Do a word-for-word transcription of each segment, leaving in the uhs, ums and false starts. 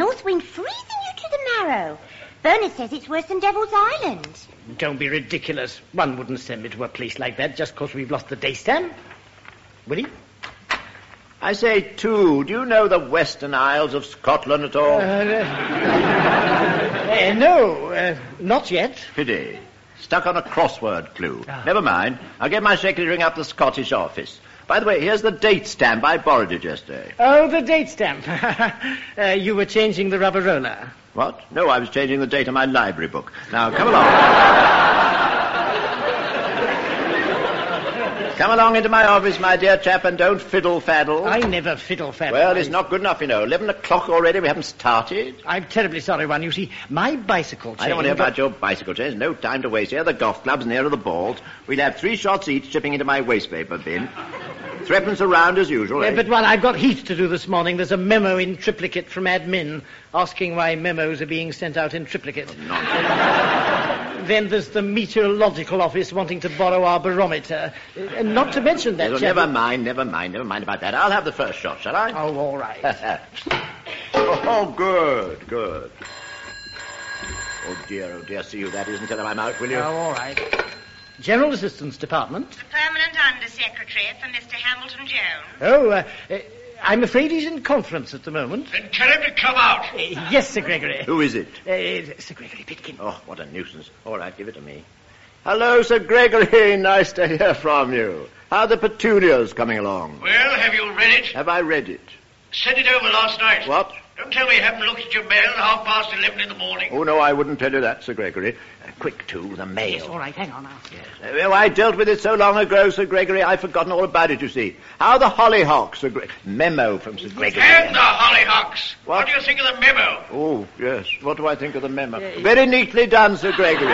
north wind freezing you to the marrow. Bernard says it's worse than Devil's Island. Don't be ridiculous. One wouldn't send me to a place like that just because we've lost the day stand. Will he? I say, too, do you know the Western Isles of Scotland at all? Uh, uh, no, uh, not yet. Pity. Stuck on a crossword clue. Ah. Never mind. I'll get my secretary to ring up the Scottish office. By the way, here's the date stamp. I borrowed it yesterday. Oh, the date stamp. uh, you were changing the rubber roller. What? No, I was changing the date on my library book. Now, come along. Come along into my office, my dear chap, and don't fiddle-faddle. I never fiddle-faddle. Well, it's not good enough, you know. Eleven o'clock already, we haven't started. I'm terribly sorry, one. You see, my bicycle chain... I don't want to hear about your bicycle chains. No time to waste. Here are the golf clubs and here are the balls. We'll have three shots each chipping into my waste paper bin. Threepence a round as usual, Yeah, eh? but, well, I've got heaps to do this morning. There's a memo in triplicate from admin asking why memos are being sent out in triplicate. Oh, nonsense. Then there's the meteorological office wanting to borrow our barometer. Uh, and not to mention that... Well, chap- never mind, never mind, never mind about that. I'll have the first shot, shall I? Oh, all right. Oh, good, good. Oh, dear, oh, dear, see you that isn't. Tell him I'm out, will you? Oh, all right. General Assistance Department. The Permanent Undersecretary for Mister Hamilton Jones. Oh, uh, uh, I'm afraid he's in conference at the moment. Then tell him to come out. Uh, yes, Sir Gregory. Who is it? Uh, Sir Gregory Pitkin. Oh, what a nuisance. All right, give it to me. Hello, Sir Gregory. Nice to hear from you. How are the petunias coming along? Well, have you read it? Have I read it? Sent it over last night. What? Don't tell me you haven't looked at your mail at half past eleven in the morning. Oh, no, I wouldn't tell you that, Sir Gregory. Uh, quick, too, the mail. Yes, all right, hang on now. Yes. Uh, well, I dealt with it so long ago, Sir Gregory, I've forgotten all about it, you see. How are the hollyhocks, Sir Gregory? Memo from Sir Gregory. And the hollyhocks. What? What do you think of the memo? Oh, yes. What do I think of the memo? Very neatly done, Sir Gregory.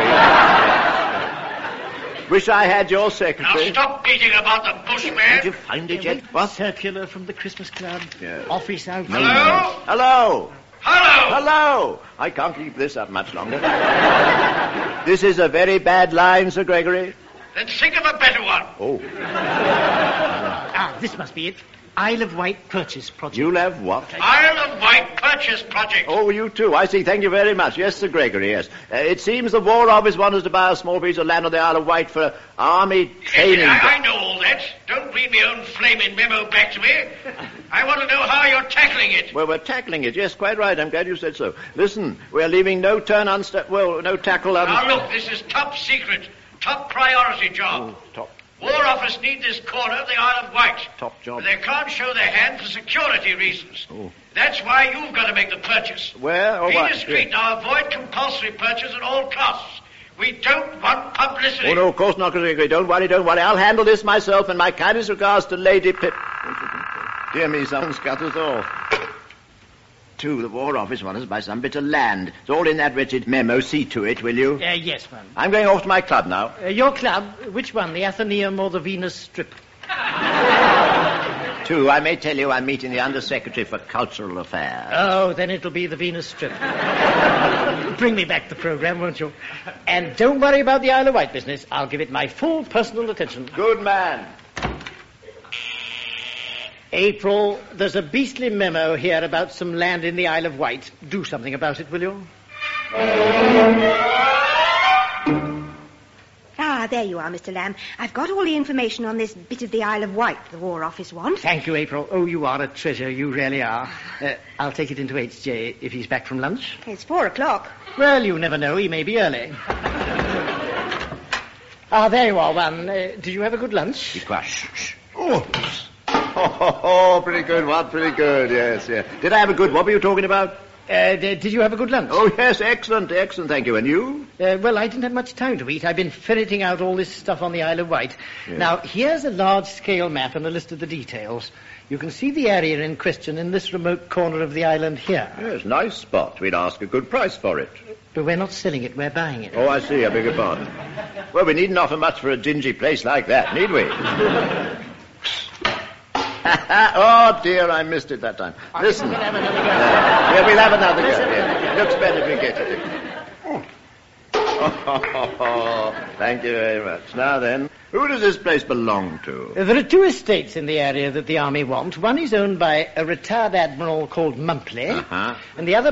Wish I had your Now secretary. stop beating about the bush, Did you man. find it Yeah, yet? wait, What? Circular from the Christmas Club. Yes. Office out. Hello? Hello. Hello? Hello. I can't keep this up much longer. This is a very bad line, Sir Gregory. Then think of a better one. Oh, Ah, this must be it. Isle of Wight Purchase Project. you'll have what? Isle of Wight Purchase Project. Oh, you too. I see. Thank you very much. Yes, Sir Gregory, yes. Uh, it seems the War Office wants us to buy a small piece of land on the Isle of Wight for army training. Yes, I, I know all that. Don't read my own flaming memo back to me. I want to know how you're tackling it. Well, we're tackling it. Yes, quite right. I'm glad you said so. Listen, we're leaving no turn unsta- well, no tackle un- Now, look, this is top secret, top priority job. Oh, top, War Office need this corner of the Isle of Wight. top job. But they can't show their hand for security reasons. Oh. That's why you've got to make the purchase. Where or Be what? discreet now. Avoid compulsory purchase at all costs. We don't want publicity. Oh, no, of course not, Sir Gregory. Don't worry, don't worry. I'll handle this myself, and my kindest regards to Lady Pip... Dear me, someone's cut us off. Two, the War Office wants us to buy some bit of land. It's all in that wretched memo. See to it, will you? Uh, yes, ma'am. I'm going off to my club now. Uh, your club, which one, the Athenaeum or the Venus Strip? Two, I may tell you I'm meeting the Undersecretary for Cultural Affairs. Oh, then it'll be the Venus Strip. Bring me back the program, won't you? And don't worry about the Isle of Wight business. I'll give it my full personal attention. Good man. April, there's a beastly memo here about some land in the Isle of Wight. Do something about it, will you? Ah, there you are, Mister Lamb. I've got all the information on this bit of the Isle of Wight the War Office wants. Thank you, April. Oh, you are a treasure. You really are. Uh, I'll take it into H J if he's back from lunch. It's four o'clock. Well, you never know. He may be early. Ah, there you are, one. Uh, did you have a good lunch? Be quiet. Shh, shh. Oh. Oh, oh, oh, pretty good one, pretty good, yes, yes. Did I have a good, what were you talking about? Uh, d- did you have a good lunch? Oh, yes, excellent, excellent, thank you. And you? Uh, well, I didn't have much time to eat. I've been ferreting out all this stuff on the Isle of Wight. Yes. Now, here's a large-scale map and a list of the details. You can see the area in question in this remote corner of the island here. Yes, nice spot. We'd ask a good price for it. But we're not selling it, we're buying it. Oh, I see, I beg your pardon. Well, we needn't offer much for a dingy place like that, need we? Oh, dear, I missed it that time. Listen. We'll have another go. Uh, yeah, we'll have another go. Yeah. Looks better if we get it. Oh, thank you very much. Now then, who does this place belong to? Uh, there are two estates in the area that the army want. One is owned by a retired admiral called Mumpley, Uh-huh. and the other